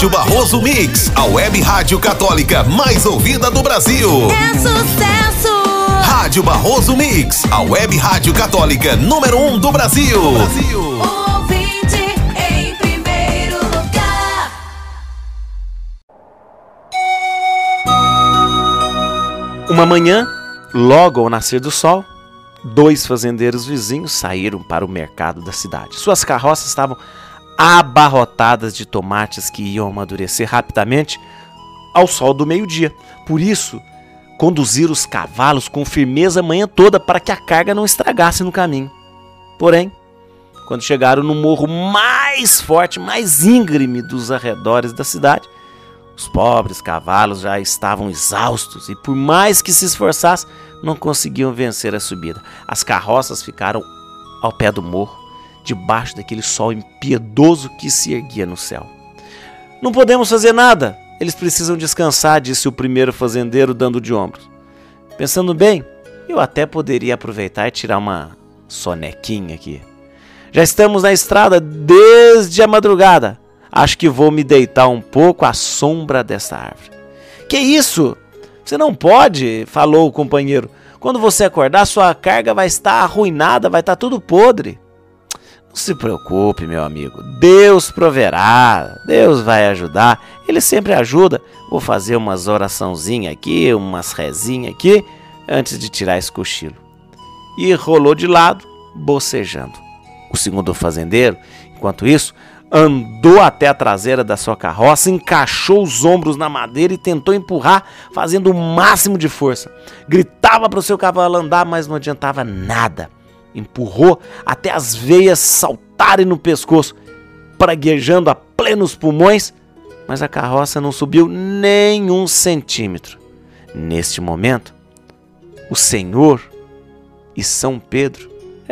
Rádio Barroso Mix, a web rádio católica mais ouvida do Brasil. É sucesso! Rádio Barroso Mix, a web rádio católica número 1 do Brasil. Ouvinte em primeiro lugar. Uma manhã, logo ao nascer do sol, 2 fazendeiros vizinhos saíram para o mercado da cidade. Suas carroças estavam abarrotadas de tomates que iam amadurecer rapidamente ao sol do meio-dia. Por isso, conduziram os cavalos com firmeza a manhã toda para que a carga não estragasse no caminho. Porém, quando chegaram no morro mais forte, mais íngreme dos arredores da cidade, os pobres cavalos já estavam exaustos e, por mais que se esforçassem, não conseguiam vencer a subida. As carroças ficaram ao pé do morro, debaixo daquele sol impiedoso que se erguia no céu. Não podemos fazer nada, eles precisam descansar, disse o primeiro fazendeiro, dando de ombros. Pensando bem, eu até poderia aproveitar e tirar uma sonequinha aqui. Já estamos na estrada desde a madrugada. Acho que vou me deitar um pouco à sombra desta árvore. Que isso? Você não pode, falou o companheiro. Quando você acordar, sua carga vai estar arruinada, vai estar tudo podre. Não se preocupe, meu amigo. Deus proverá, Deus vai ajudar. Ele sempre ajuda. Vou fazer umas oraçãozinhas aqui, umas rezinhas aqui, antes de tirar esse cochilo. E rolou de lado, bocejando. O segundo fazendeiro, enquanto isso, andou até a traseira da sua carroça, encaixou os ombros na madeira e tentou empurrar, fazendo o máximo de força. Gritava para o seu cavalo andar, mas não adiantava nada. Empurrou até as veias saltarem no pescoço, praguejando a plenos pulmões, mas a carroça não subiu nem 1 centímetro. Neste momento, o Senhor e São Pedro,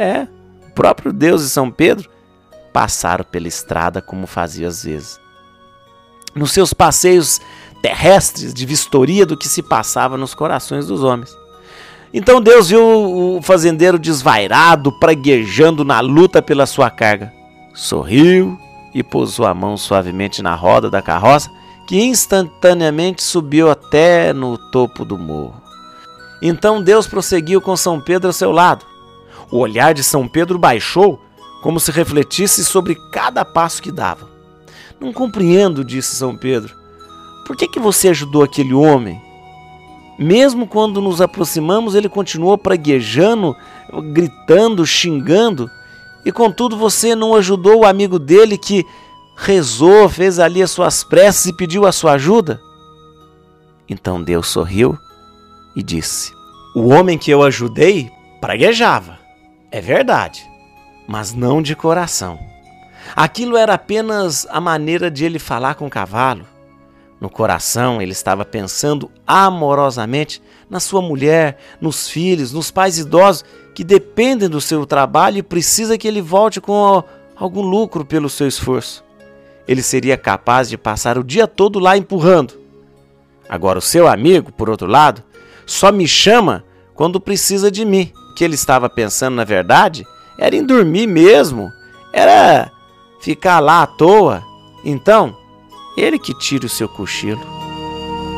o próprio Deus e São Pedro, passaram pela estrada como faziam às vezes. Nos seus passeios terrestres de vistoria do que se passava nos corações dos homens. Então Deus viu o fazendeiro desvairado, praguejando na luta pela sua carga. Sorriu e pousou a mão suavemente na roda da carroça, que instantaneamente subiu até no topo do morro. Então Deus prosseguiu com São Pedro ao seu lado. O olhar de São Pedro baixou, como se refletisse sobre cada passo que dava. Não compreendo, disse São Pedro. Por que você ajudou aquele homem? Mesmo quando nos aproximamos, ele continuou praguejando, gritando, xingando. E contudo você não ajudou o amigo dele que rezou, fez ali as suas preces e pediu a sua ajuda? Então Deus sorriu e disse: o homem que eu ajudei praguejava, é verdade, mas não de coração. Aquilo era apenas a maneira de ele falar com o cavalo. No coração ele estava pensando amorosamente na sua mulher, nos filhos, nos pais idosos que dependem do seu trabalho e precisa que ele volte com algum lucro pelo seu esforço. Ele seria capaz de passar o dia todo lá empurrando. Agora o seu amigo, por outro lado, só me chama quando precisa de mim. O que ele estava pensando, na verdade, era em dormir mesmo, era ficar lá à toa. Então, ele que tire o seu cochilo.